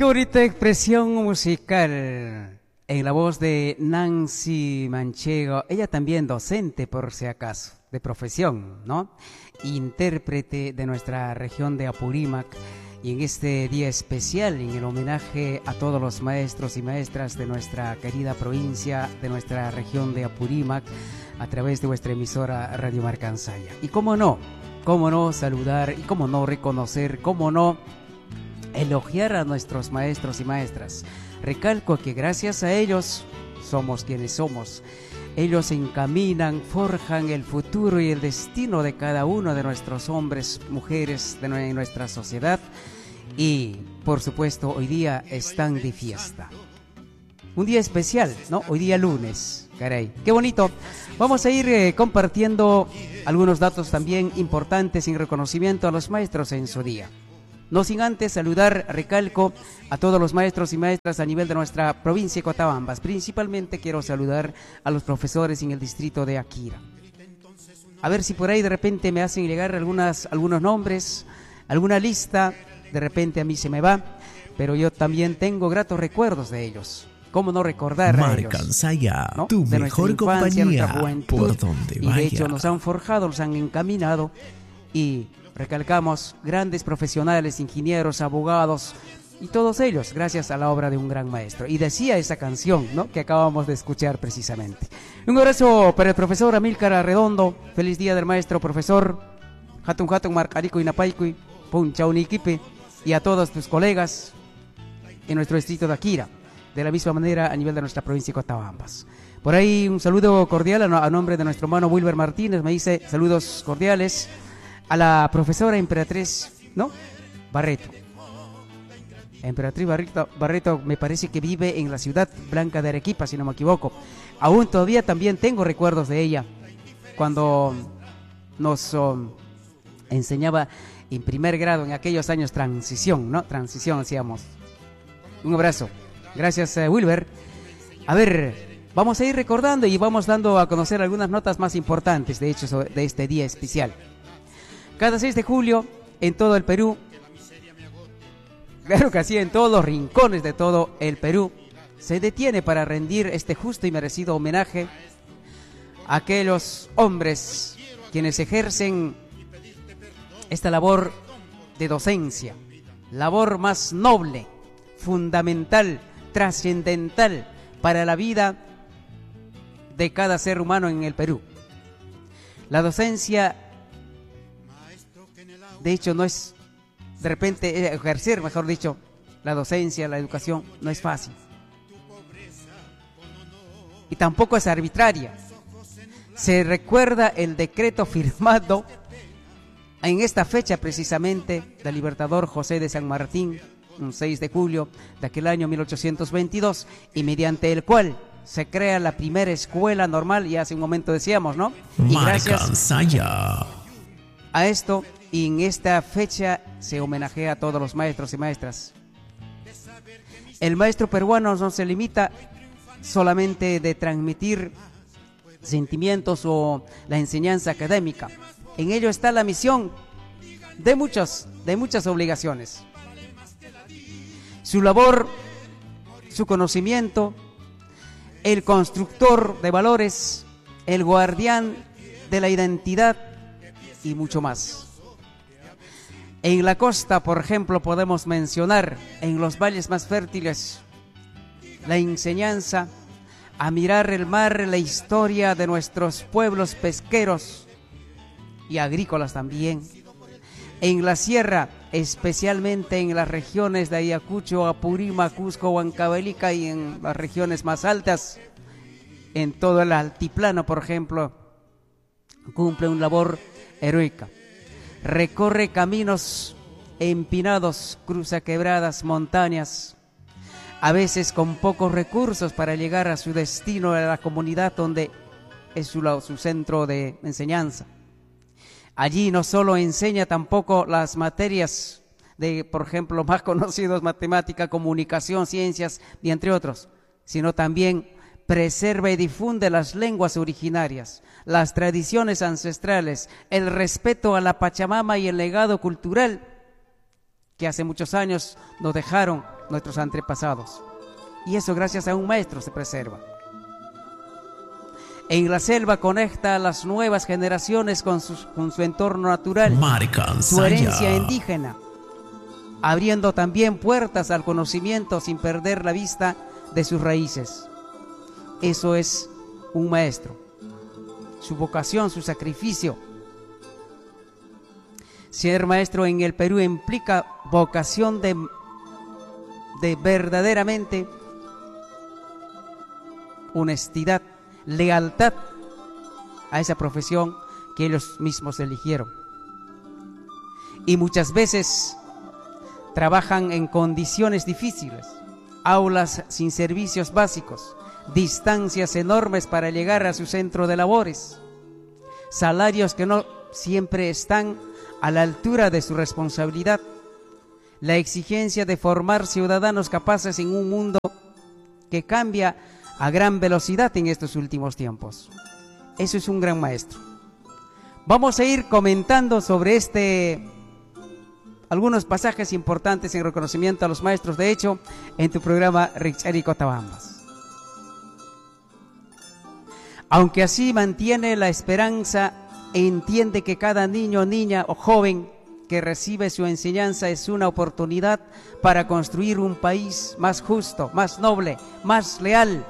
Qué bonita expresión musical en la voz de Nancy Manchego. Ella también docente, por si acaso, de profesión, ¿no? Intérprete de nuestra región de Apurímac. Y en este día especial, en el homenaje a todos los maestros y maestras de nuestra querida provincia, de nuestra región de Apurímac, a través de vuestra emisora Radio Marcansaya. Y cómo no saludar, y cómo no reconocer, cómo no elogiar a nuestros maestros y maestras. Recalco que gracias a ellos somos quienes somos. Ellos encaminan, forjan el futuro y el destino de cada uno de nuestros hombres, mujeres de nuestra sociedad. Y, por supuesto, hoy día están de fiesta. Un día especial, ¿no? Hoy día lunes, caray. ¡Qué bonito! Vamos a ir compartiendo algunos datos también importantes en reconocimiento a los maestros en su día. No sin antes saludar, recalco, a todos los maestros y maestras a nivel de nuestra provincia de Cotabambas. Principalmente quiero saludar a los profesores en el distrito de Akira. A ver si por ahí de repente me hacen llegar algunos nombres, alguna lista, de repente a mí se me va, pero yo también tengo gratos recuerdos de ellos. ¿Cómo no recordar a ellos? Marcansaya, ¿no? tu De mejor infancia, compañía, juventud, por donde y vaya. de hecho nos han forjado, nos han encaminado y recalcamos grandes profesionales, ingenieros, abogados y todos ellos gracias a la obra de un gran maestro. Y decía esa canción, ¿no?, que acabamos de escuchar precisamente. Un abrazo para el profesor Amílcar Arredondo. Feliz día del maestro, profesor. Hatun Marcarico y Napaicui, Punchauniquipe, y a todos tus colegas en nuestro distrito de Akira. De la misma manera a nivel de nuestra provincia de Cotabambas. Por ahí un saludo cordial a nombre de nuestro hermano Wilber Martínez. Me dice saludos cordiales a la profesora Emperatriz, ¿no?, Barreto. Emperatriz Barreto me parece que vive en la ciudad blanca de Arequipa, si no me equivoco. Aún todavía también tengo recuerdos de ella cuando nos enseñaba en primer grado en aquellos años transición, ¿no? Transición hacíamos. Un abrazo. Gracias, Wilber. A ver, vamos a ir recordando y vamos dando a conocer algunas notas más importantes, de hecho, de este día especial. Cada 6 de julio, en todo el Perú, claro que sí, en todos los rincones de todo el Perú, se detiene para rendir este justo y merecido homenaje a aquellos hombres quienes ejercen esta labor de docencia, labor más noble, fundamental, trascendental para la vida de cada ser humano en el Perú. La docencia, de hecho, no es, de repente, ejercer, mejor dicho, la docencia, la educación, no es fácil. Y tampoco es arbitraria. Se recuerda el decreto firmado en esta fecha precisamente del libertador José de San Martín, un 6 de julio de aquel año 1822, y mediante el cual se crea la primera escuela normal, y hace un momento decíamos, ¿no? Y gracias a esto, y en esta fecha se homenajea a todos los maestros y maestras. El maestro peruano no se limita solamente de transmitir sentimientos o la enseñanza académica. En ello está la misión de muchas obligaciones. Su labor, su conocimiento, el constructor de valores, el guardián de la identidad y mucho más. En la costa, por ejemplo, podemos mencionar en los valles más fértiles la enseñanza a mirar el mar, la historia de nuestros pueblos pesqueros y agrícolas también. En la sierra, especialmente en las regiones de Ayacucho, Apurímac, Cusco, Huancavelica, y en las regiones más altas, en todo el altiplano, por ejemplo, cumple una labor heroica. Recorre caminos empinados, cruza quebradas, montañas, a veces con pocos recursos para llegar a su destino, a la comunidad donde es su centro de enseñanza. Allí no solo enseña tampoco las materias de, por ejemplo, más conocidos, matemática, comunicación, ciencias y entre otros, sino también preserva y difunde las lenguas originarias, las tradiciones ancestrales, el respeto a la Pachamama y el legado cultural que hace muchos años nos dejaron nuestros antepasados. Y eso gracias a un maestro se preserva. En la selva conecta a las nuevas generaciones con su entorno natural, su herencia indígena, abriendo también puertas al conocimiento sin perder la vista de sus raíces. Eso es un maestro, su vocación, su sacrificio. Ser maestro en el Perú implica vocación de verdaderamente honestidad, lealtad a esa profesión que ellos mismos eligieron. Y muchas veces trabajan en condiciones difíciles, aulas sin servicios básicos, distancias enormes para llegar a su centro de labores, salarios que no siempre están a la altura de su responsabilidad, la exigencia de formar ciudadanos capaces en un mundo que cambia a gran velocidad en estos últimos tiempos. Eso es un gran maestro. Vamos a ir comentando sobre algunos pasajes importantes en reconocimiento a los maestros, de hecho, en tu programa Richari Cotabambas. Aunque así mantiene la esperanza, entiende que cada niño, niña o joven que recibe su enseñanza es una oportunidad para construir un país más justo, más noble, más leal,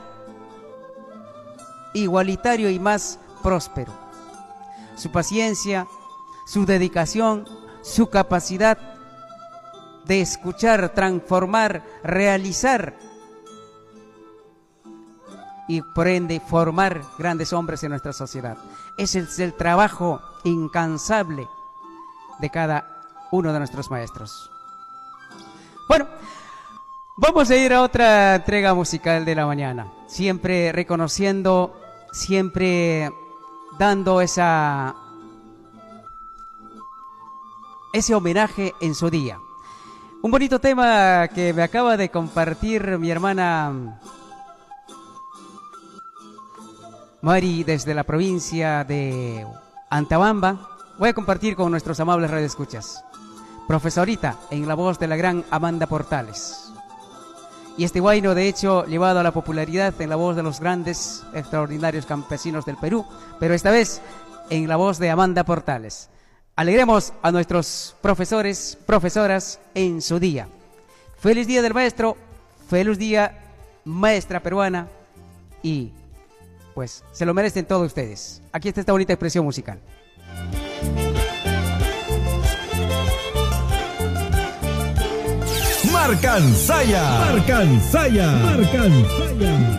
igualitario y más próspero. Su paciencia, su dedicación, su capacidad de escuchar, transformar, realizar y por ende formar grandes hombres en nuestra sociedad. Ese es el trabajo incansable de cada uno de nuestros maestros. Bueno, vamos a ir a otra entrega musical de la mañana, siempre reconociendo, siempre dando ese homenaje en su día. Un bonito tema que me acaba de compartir mi hermana Mari desde la provincia de Antabamba. Voy a compartir con nuestros amables radioescuchas. Profesorita, en la voz de la gran Amanda Portales. Y este huayno, de hecho, llevado a la popularidad en la voz de los grandes, extraordinarios campesinos del Perú, pero esta vez en la voz de Amanda Portales. Alegremos a nuestros profesores, profesoras en su día. Feliz Día del Maestro, feliz día, maestra peruana, y pues se lo merecen todos ustedes. Aquí está esta bonita expresión musical. Marcansaya. Marcansaya. Marcansaya.